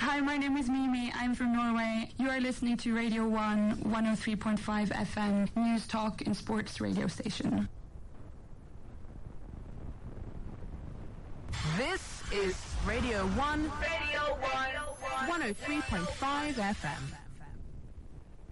Hi, my name is Mimi. I'm from Norway. You are listening to Radio 1 103.5 FM, News Talk and Sports radio station. This is Radio 1 103.5 FM.